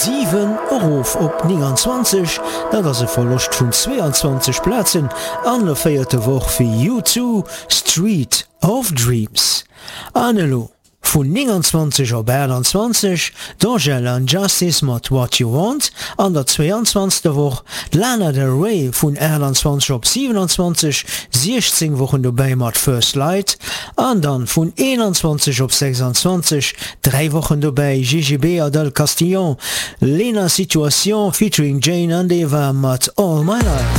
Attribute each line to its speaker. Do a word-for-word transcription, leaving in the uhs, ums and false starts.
Speaker 1: sieben Ruf op neunundzwanzig, dat ass e Verlust vun zweiundzwanzig Plätzen an der feierte Woch fir U zwei Street of Dreams. Anelo vun neunundzwanzig op einundzwanzig, D'Angèle and Justice mat What You Want, an der zweiundzwanzigste Woch Lana Del Rey vun einundzwanzig op siebenundzwanzig, sechzehn Wochen dobei mat First Light, an dann vun einundzwanzig op sechsundzwanzig, drei Wochen dobei G G B Adel Castillon, Lena Situation featuring Jane and Eva mat All My Life.